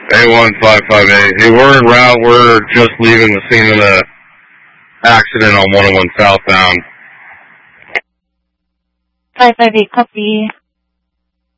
A1558. Hey, we're en route. We're just leaving the scene of the accident on 101 southbound. 558, copy.